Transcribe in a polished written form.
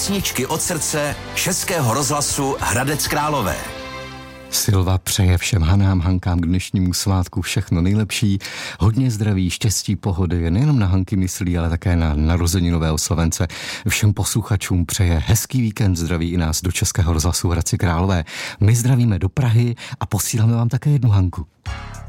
Písničky od srdce Českého rozhlasu Hradec Králové. Silva přeje všem Hanám, Hankám k dnešnímu svátku všechno nejlepší, hodně zdraví, štěstí, pohody, nejenom na Hanky myslí, ale také na narozeninové oslavence. Všem posluchačům přeje hezký víkend, zdraví i nás do Českého rozhlasu Hradci Králové. My zdravíme do Prahy a posíláme vám také jednu Hanku.